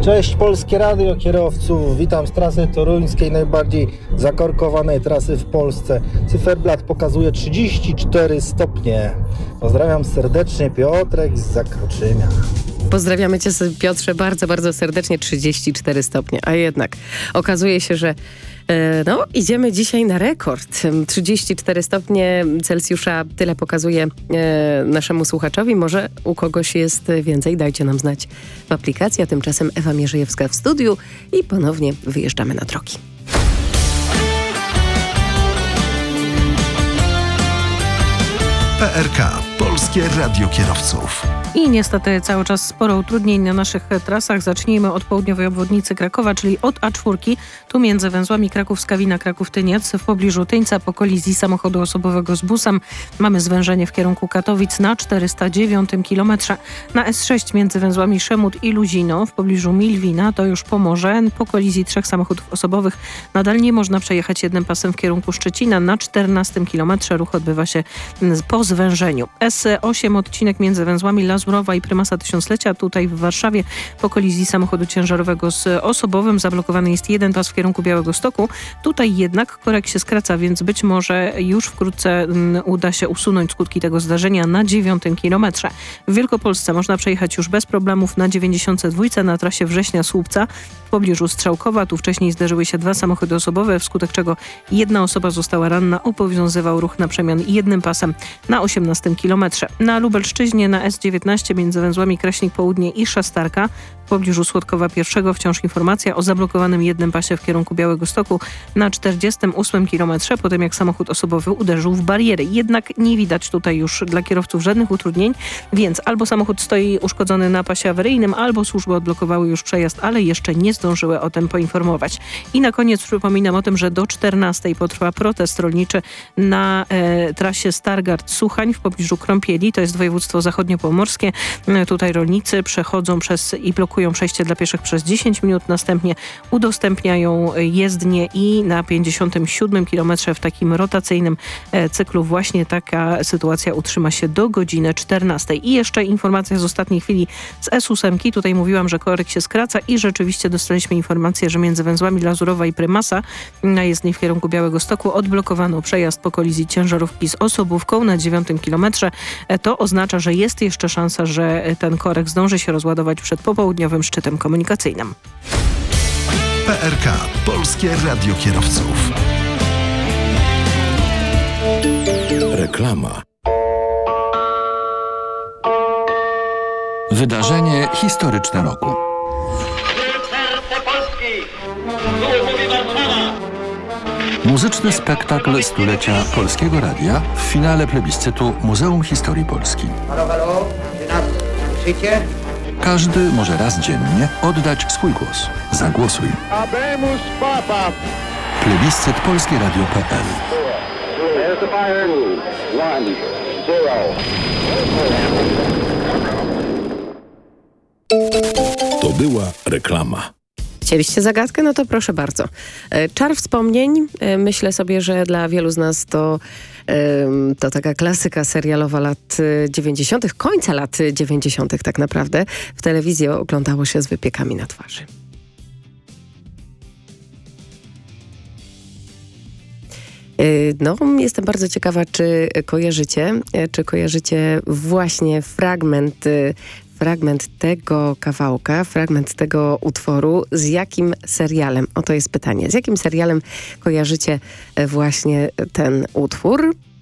Cześć Polskie Radio kierowców, witam z trasy toruńskiej, najbardziej zakorkowanej trasy w Polsce. Cyferblat pokazuje 34 stopnie. Pozdrawiam serdecznie, Piotrek z Zakroczymia. Pozdrawiamy Cię, Piotrze, bardzo, bardzo serdecznie. 34 stopnie, a jednak okazuje się, że idziemy dzisiaj na rekord. 34 stopnie Celsjusza, tyle pokazuje naszemu słuchaczowi. Może u kogoś jest więcej, dajcie nam znać w aplikacji. A tymczasem Ewa Mierzejewska w studiu i ponownie wyjeżdżamy na drogi. PRK, Polskie Radio Kierowców. I niestety cały czas sporo utrudnień na naszych trasach. Zacznijmy od południowej obwodnicy Krakowa, czyli od A4, tu między węzłami Kraków-Skawina, Kraków-Tyniec, w pobliżu Tyńca po kolizji samochodu osobowego z busem. Mamy zwężenie w kierunku Katowic na 409 km. Na S6 między węzłami Szemut i Luzino, w pobliżu Milwina, to już Pomorze. Po kolizji 3 samochodów osobowych nadal nie można przejechać jednym pasem w kierunku Szczecina. Na 14 km ruch odbywa się po zwężeniu. S8 odcinek między węzłami Lazurowa i Prymasa Tysiąclecia. Tutaj w Warszawie po kolizji samochodu ciężarowego z osobowym zablokowany jest jeden pas w kierunku Białegostoku. Tutaj jednak korek się skraca, więc być może już wkrótce uda się usunąć skutki tego zdarzenia na 9 kilometrze. W Wielkopolsce można przejechać już bez problemów na 92 na trasie Września-Słupca w pobliżu Strzałkowa. Tu wcześniej zderzyły się 2 samochody osobowe, wskutek czego jedna osoba została ranna. Obowiązywał ruch na przemian jednym pasem na 18 kilometrze. Na Lubelszczyźnie na S19 między węzłami Kraśnik Południe i Szastarka w pobliżu Słodkowa I wciąż informacja o zablokowanym jednym pasie w kierunku Białegostoku na 48 kilometrze, po tym jak samochód osobowy uderzył w bariery. Jednak nie widać tutaj już dla kierowców żadnych utrudnień, więc albo samochód stoi uszkodzony na pasie awaryjnym, albo służby odblokowały już przejazd, ale jeszcze nie zdążyły o tym poinformować. I na koniec przypominam o tym, że do 14 potrwa protest rolniczy na trasie Stargard-Suchań w pobliżu Krąpieli, to jest województwo zachodniopomorskie. Tutaj rolnicy przechodzą i blokują przejście dla pieszych przez 10 minut, następnie udostępniają jezdnię i na 57 kilometrze w takim rotacyjnym cyklu właśnie taka sytuacja utrzyma się do godziny 14. I jeszcze informacja z ostatniej chwili z S8. Tutaj mówiłam, że korek się skraca i rzeczywiście dostaliśmy informację, że między węzłami Lazurowa i Prymasa na jezdni w kierunku Białegostoku odblokowano przejazd po kolizji ciężarówki z osobówką na 9 kilometrze. To oznacza, że jest jeszcze szansa, że ten korek zdąży się rozładować przed popołudniowym szczytem komunikacyjnym. PRK, Polskie Radio Kierowców. Reklama. Wydarzenie historyczne roku. Muzyczny spektakl stulecia Polskiego Radia w finale plebiscytu Muzeum Historii Polski. Halo, halo, czy nas słyszycie? Każdy może raz dziennie oddać swój głos. Zagłosuj. Habemus Papa. Plebiscyt polskieradio.pl. To była reklama. Chcieliście zagadkę? No to proszę bardzo. Czar wspomnień. Myślę sobie, że dla wielu z nas to taka klasyka serialowa lat 90., końca lat 90. tak naprawdę. W telewizji oglądało się z wypiekami na twarzy. Jestem bardzo ciekawa, czy kojarzycie właśnie fragment tego kawałka, fragment tego utworu, z jakim serialem? Oto jest pytanie. Z jakim serialem kojarzycie właśnie ten utwór?